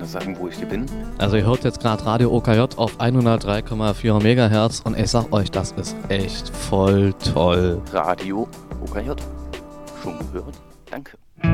gerne sagen, wo ich hier bin. Also ihr hört jetzt gerade Radio OKJ auf 103,4 MHz und ich sag euch, das ist echt voll toll. Radio OKJ. Schon gehört? Danke.